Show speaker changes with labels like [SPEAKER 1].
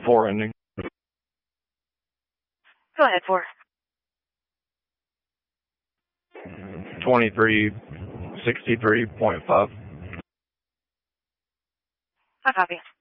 [SPEAKER 1] 4 ending.
[SPEAKER 2] Go ahead, 4.
[SPEAKER 1] 2363.5.
[SPEAKER 2] I copy.